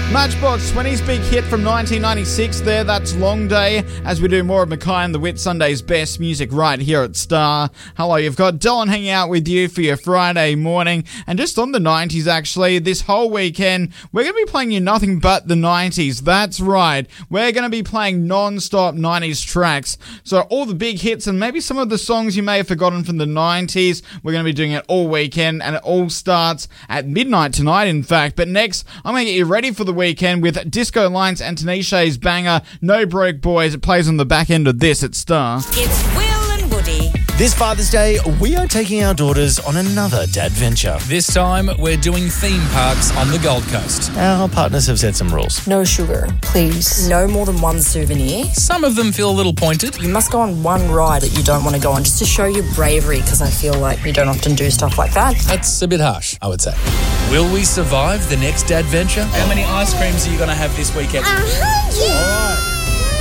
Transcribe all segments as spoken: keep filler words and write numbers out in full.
Matchbox twenty's big hit from nineteen ninety-six there, that's Long Day, as we do more of Mackay and the Whit Sunday's best music right here at Star. Hello, you've got Dylan hanging out with you for your Friday morning, and just on the nineties actually, this whole weekend, we're going to be playing you nothing but the nineties, that's right. We're going to be playing non-stop nineties tracks, so all the big hits and maybe some of the songs you may have forgotten from the nineties, we're going to be doing it all weekend, and it all starts at midnight tonight in fact. But next, I'm going to get you ready for the weekend with Disco Lines and Tanisha's banger No Broke Boys. It plays on the back end of this at Star. It's Will and Woody. This Father's Day, we are taking our daughters on another dad venture. This time, we're doing theme parks on the Gold Coast. Our partners have set some rules. No sugar, please. No more than one souvenir. Some of them feel a little pointed. You must go on one ride that you don't want to go on just to show your bravery, because I feel like you don't often do stuff like that. That's a bit harsh, I would say. Will we survive the next adventure? How many ice creams are you going to have this weekend? A hundred! All right.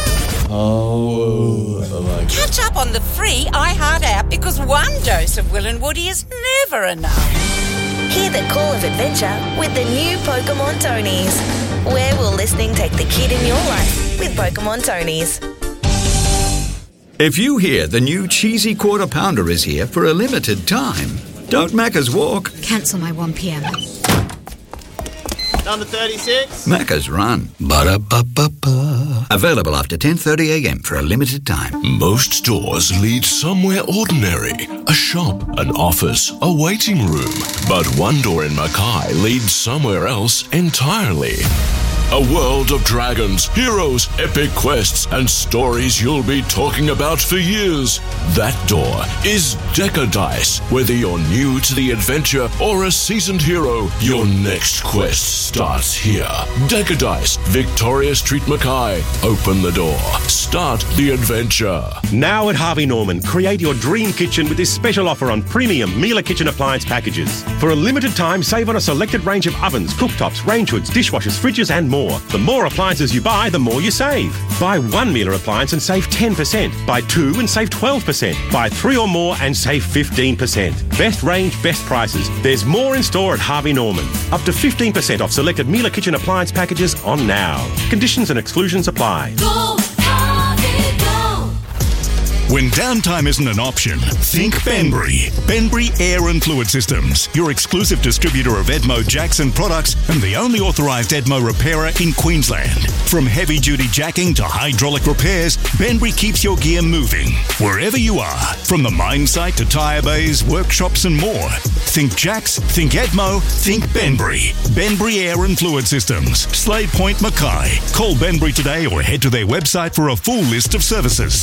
Oh, I like it. Catch up on the free iHeart app, because one dose of Will and Woody is never enough. Hear the call of adventure with the new Pokemon Tonies. Where will listening take the kid in your life with Pokemon Tonies? If you hear the new cheesy quarter pounder is here for a limited time, don't Macca's walk. Cancel my one p.m. Number thirty-six. Macca's run. Ba-da-ba-ba-ba. Available after ten thirty a.m. for a limited time. Most doors lead somewhere ordinary. A shop, an office, a waiting room. But one door in Mackay leads somewhere else entirely. A world of dragons, heroes, epic quests, and stories you'll be talking about for years. That door is Decadice. Whether you're new to the adventure or a seasoned hero, your next quest starts here. Decadice, Victoria Street, Mackay. Open the door. Start the adventure. Now at Harvey Norman, create your dream kitchen with this special offer on premium Miele kitchen appliance packages. For a limited time, save on a selected range of ovens, cooktops, range hoods, dishwashers, fridges, and more. The more appliances you buy, the more you save. Buy one Miele appliance and save ten percent. Buy two and save twelve percent. Buy three or more and save fifteen percent. Best range, best prices. There's more in store at Harvey Norman. Up to fifteen percent off selected Miele kitchen appliance packages on now. Conditions and exclusions apply. Go, Harvey, go. When downtime isn't an option, think Benbury. Benbury Air and Fluid Systems, your exclusive distributor of Edmo Jackson products and the only authorised Edmo repairer in Queensland. From heavy-duty jacking to hydraulic repairs, Benbury keeps your gear moving, wherever you are. From the mine site to tyre bays, workshops and more. Think jacks, think Edmo, think Benbury. Benbury Air and Fluid Systems, Slade Point, Mackay. Call Benbury today or head to their website for a full list of services.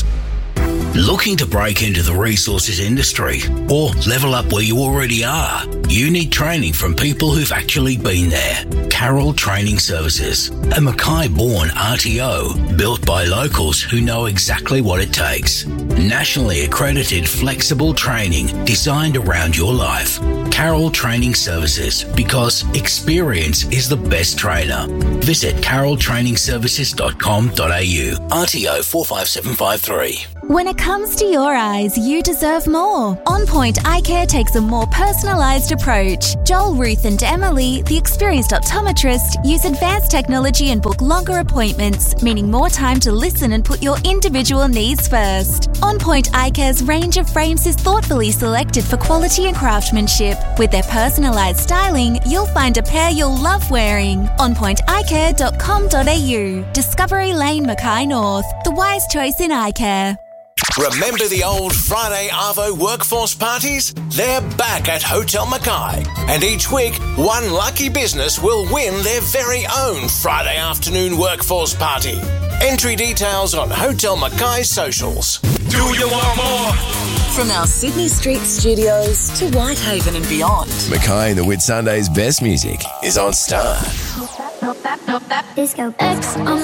Looking to break into the resources industry or level up where you already are? You need training from people who've actually been there. Carroll Training Services, a Mackay-born R T O built by locals who know exactly what it takes. Nationally accredited flexible training designed around your life. Carroll Training Services, because experience is the best trainer. Visit carroll training services dot com dot a u. R T O four five seven five three. When it comes to your eyes, you deserve more. On Point Eye Care takes a more personalised approach. Joel, Ruth and Emily, the experienced optometrist, use advanced technology and book longer appointments, meaning more time to listen and put your individual needs first. On Point Eye Care's range of frames is thoughtfully selected for quality and craftsmanship. With their personalised styling, you'll find a pair you'll love wearing. on point eye care dot com dot a u. Discovery Lane, Mackay North. The wise choice in eye care. Remember the old Friday Arvo workforce parties? They're back at Hotel Mackay. And each week, one lucky business will win their very own Friday afternoon workforce party. Entry details on Hotel Mackay's socials. Do you want more? From our Sydney Street studios to Whitehaven and beyond. Mackay and the Whit Sunday's best music is on Star. Disco X on